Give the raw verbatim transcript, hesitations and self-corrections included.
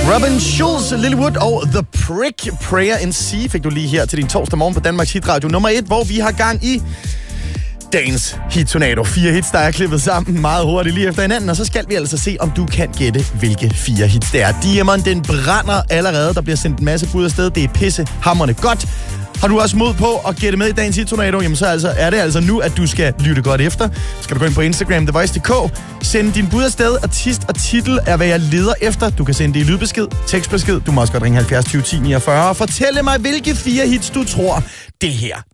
Robin Schulz, Lilywood og The Prick, Prayer in Sea fik du lige her til din torsdag morgen på Danmarks Hitradio nummer et, hvor vi har gang i dagens hit-tornado. Fire hits, der er klippet sammen meget hurtigt lige efter hinanden, og så skal vi altså se, om du kan gætte, hvilke fire hits det er. Diamond, den brænder allerede. Der bliver sendt en masse bud afsted. Det er pisse hamrende godt. Har du også mod på at gætte med i dagens hit-tornado, jamen så altså, er det altså nu, at du skal lytte godt efter. Skal du gå ind på Instagram, The Voice punktum d k, send din bud afsted. Artist og titel er, hvad jeg leder efter. Du kan sende det i lydbesked, tekstbesked. Du må også godt ringe halvfjerds tyve ti niogfyrre og fortælle mig, hvilke fire hits du tror, det her